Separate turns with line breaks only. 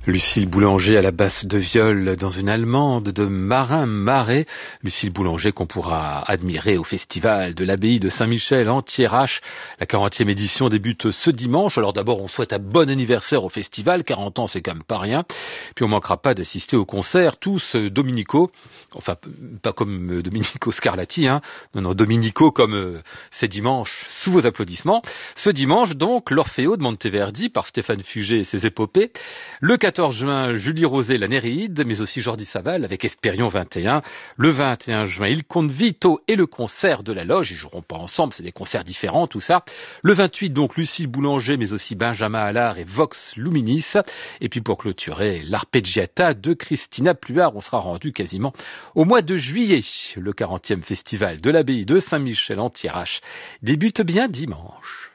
Lucille Boulanger à la basse de viol dans une allemande de Marin Marais. Lucille Boulanger qu'on pourra admirer au festival de l'abbaye de Saint-Michel en Thiérache. La 40e édition débute ce dimanche. Alors d'abord on souhaite un bon anniversaire au festival, 40 ans c'est quand même pas rien. Puis on manquera pas d'assister au concert, tous dominicaux. Enfin pas comme Domenico Scarlatti, non dominicaux comme c'est dimanche sous vos applaudissements. Ce dimanche donc l'Orfeo de Monteverdi par Stéphane Fugé et ses épopées. Le 14 juin, Julie Rosé, la Néréide, mais aussi Jordi Saval avec Espérion 21. Le 21 juin, Il Conte Vito et le concert de la Loge. Ils joueront pas ensemble, c'est des concerts différents, tout ça. Le 28, donc, Lucille Boulanger, mais aussi Benjamin Allard et Vox Luminis. Et puis pour clôturer, l'Arpeggiata de Christina Pluart. On sera rendu quasiment au mois de juillet. Le 40e festival de l'abbaye de Saint-Michel en Thiérache débute bien dimanche.